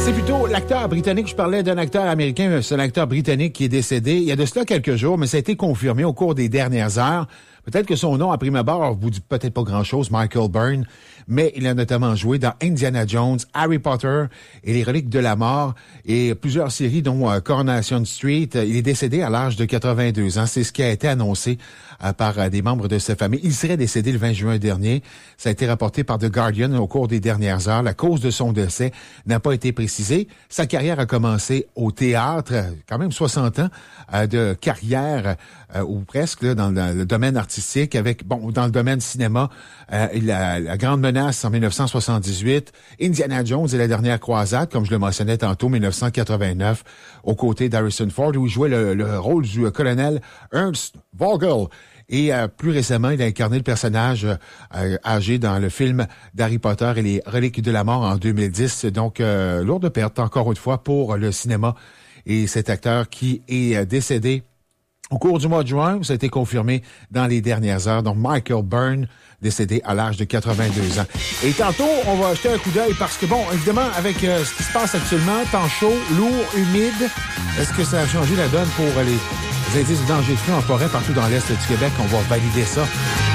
C'est plutôt l'acteur britannique. Je parlais d'un acteur américain, c'est un acteur britannique qui est décédé il y a de cela quelques jours, mais ça a été confirmé au cours des dernières heures. Peut-être que son nom, à prime abord, vous dit peut-être pas grand-chose, Michael Byrne, mais il a notamment joué dans Indiana Jones, Harry Potter et les Reliques de la Mort et plusieurs séries, dont Coronation Street. Il est décédé à l'âge de 82 ans. C'est ce qui a été annoncé par des membres de sa famille. Il serait décédé le 20 juin dernier. Ça a été rapporté par The Guardian au cours des dernières heures. La cause de son décès n'a pas été précisée. Sa carrière a commencé au théâtre, quand même 60 ans de carrière, ou presque, là, dans le domaine artistique, avec, dans le domaine cinéma, la Grande Menace en 1978, Indiana Jones et la Dernière Croisade, comme je le mentionnais tantôt, 1989, aux côtés d'Harrison Ford, où il jouait le rôle du colonel Ernst Vogel. Et plus récemment, il a incarné le personnage âgé dans le film d'Harry Potter et les Reliques de la Mort en 2010. Donc, lourde perte, encore une fois, pour le cinéma. Et cet acteur qui est décédé au cours du mois de juin, ça a été confirmé dans les dernières heures. Donc, Michael Byrne, décédé à l'âge de 82 ans. Et tantôt, on va jeter un coup d'œil parce que, évidemment, avec ce qui se passe actuellement, temps chaud, lourd, humide, est-ce que ça a changé la donne pour les indices de danger de feu en forêt partout dans l'Est du Québec? On va valider ça